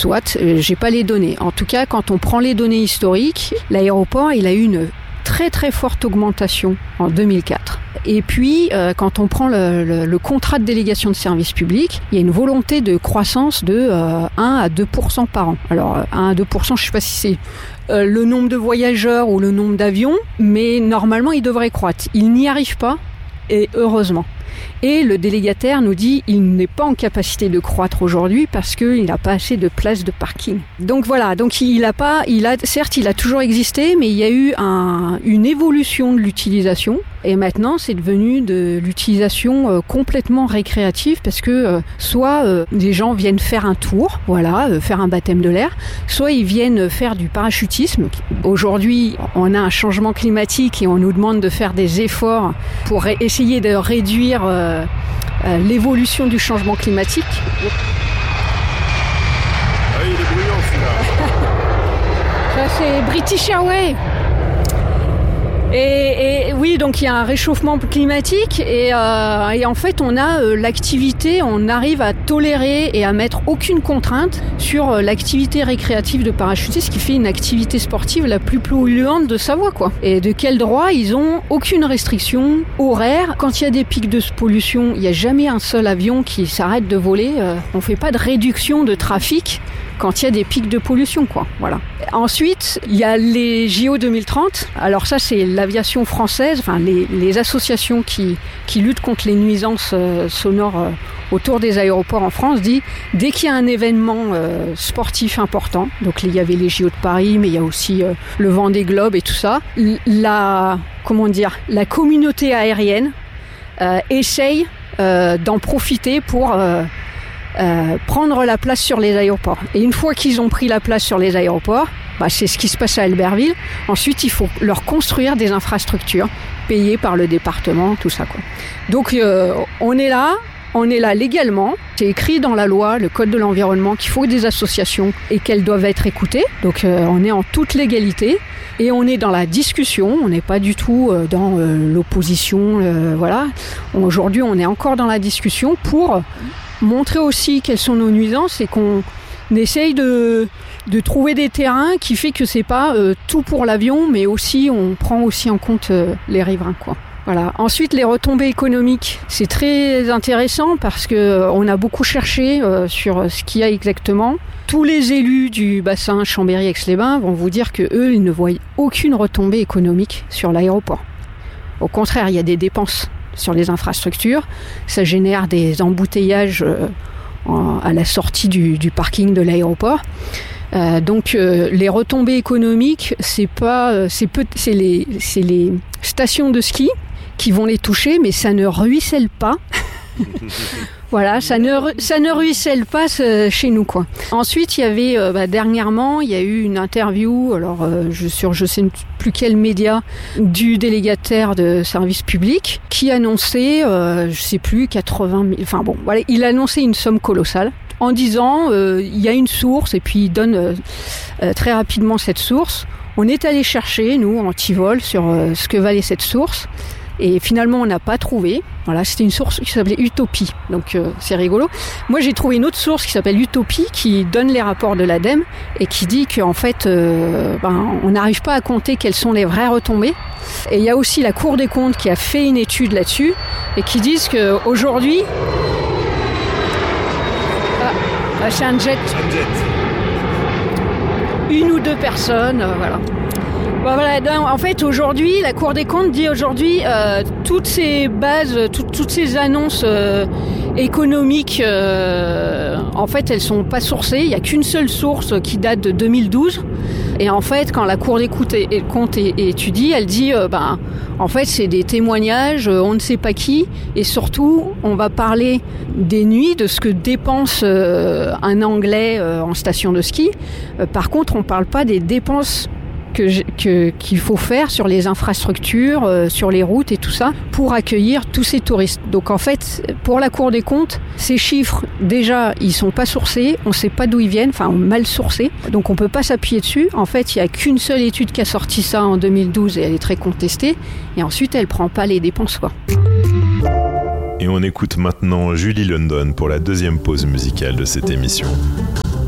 Soit, j'ai pas les données. En tout cas, quand on prend les données historiques, l'aéroport, il a eu une très très forte augmentation en 2004. Et puis, quand on prend le contrat de délégation de service public, il y a une volonté de croissance de 1 à 2% par an. Alors, 1 à 2%, je ne sais pas si c'est le nombre de voyageurs ou le nombre d'avions, mais normalement, il devrait croître. Il n'y arrive pas, et heureusement. Et le délégataire nous dit qu'il n'est pas en capacité de croître aujourd'hui parce qu'il n'a pas assez de places de parking. Donc voilà, donc certes il a toujours existé, mais il y a eu une évolution de l'utilisation. Et maintenant, c'est devenu de l'utilisation complètement récréative parce que soit des gens viennent faire un tour, faire un baptême de l'air, soit ils viennent faire du parachutisme. Aujourd'hui, on a un changement climatique et on nous demande de faire des efforts pour essayer de réduire l'évolution du changement climatique. Ah, il est bruyant celui-là. Ça, c'est British Airways. Et oui, donc il y a un réchauffement climatique et en fait on a l'activité, on arrive à tolérer et à mettre aucune contrainte sur l'activité récréative de parachutistes qui fait une activité sportive la plus polluante de Savoie, quoi. Et de quel droit ils ont aucune restriction horaire. Quand il y a des pics de pollution, il n'y a jamais un seul avion qui s'arrête de voler. On fait pas de réduction de trafic quand il y a des pics de pollution, quoi. Voilà. Ensuite, il y a les JO 2030. Alors ça, c'est l'aviation française, enfin les associations qui luttent contre les nuisances sonores autour des aéroports en France dit dès qu'il y a un événement sportif important, donc il y avait les JO de Paris, mais il y a aussi le Vendée Globe et tout ça, la communauté aérienne essaye d'en profiter pour prendre la place sur les aéroports. Et une fois qu'ils ont pris la place sur les aéroports, c'est ce qui se passe à Albertville. Ensuite, il faut leur construire des infrastructures payées par le département, tout ça, quoi. Donc, on est là légalement. C'est écrit dans la loi, le code de l'environnement, qu'il faut des associations et qu'elles doivent être écoutées. Donc, on est en toute légalité. Et on est dans la discussion, on n'est pas du tout dans l'opposition. Voilà. Aujourd'hui, on est encore dans la discussion pour montrer aussi quelles sont nos nuisances et qu'on essaye de trouver des terrains qui fait que c'est pas tout pour l'avion, mais aussi on prend aussi en compte les riverains, quoi. Voilà. Ensuite, les retombées économiques, c'est très intéressant parce que on a beaucoup cherché sur ce qu'il y a exactement. Tous les élus du bassin Chambéry-Aix-les-Bains vont vous dire que eux, ils ne voient aucune retombée économique sur l'aéroport. Au contraire, il y a des dépenses sur les infrastructures, ça génère des embouteillages à la sortie du parking de l'aéroport. Donc les retombées économiques, c'est les stations de ski qui vont les toucher, mais ça ne ruisselle pas. Voilà, ça ne ruisselle pas chez nous, quoi. Ensuite, il y avait dernièrement, il y a eu une interview, alors je sais plus quel média, du délégataire de service public qui annonçait, je sais plus 80 000, enfin bon, voilà, il annonçait une somme colossale en disant il y a une source et puis il donne très rapidement cette source. On est allé chercher, nous, en anti-vol, sur ce que valait cette source. Et finalement, on n'a pas trouvé. Voilà, c'était une source qui s'appelait Utopie. Donc, c'est rigolo. Moi, j'ai trouvé une autre source qui s'appelle Utopie, qui donne les rapports de l'ADEME et qui dit qu'en fait, on n'arrive pas à compter quelles sont les vraies retombées. Et il y a aussi la Cour des comptes qui a fait une étude là-dessus et qui disent qu'aujourd'hui... c'est un jet. Une ou deux personnes, voilà. Voilà, en fait, aujourd'hui, la Cour des comptes dit aujourd'hui toutes ces bases, toutes ces annonces économiques, en fait, elles sont pas sourcées. Il y a qu'une seule source qui date de 2012. Et en fait, quand la Cour des comptes étudie, elle dit, en fait, c'est des témoignages, on ne sait pas qui, et surtout, on va parler des nuits, de ce que dépense un Anglais en station de ski. Par contre, on parle pas des dépenses qu'il faut faire sur les infrastructures, sur les routes et tout ça, pour accueillir tous ces touristes. Donc en fait, pour la Cour des comptes, ces chiffres, déjà, ils sont pas sourcés, on sait pas d'où ils viennent, enfin mal sourcés, donc on peut pas s'appuyer dessus. En fait, il y a qu'une seule étude qui a sorti ça en 2012 et elle est très contestée, et ensuite elle prend pas les dépenses, quoi. Et on écoute maintenant Julie London pour la deuxième pause musicale de cette émission.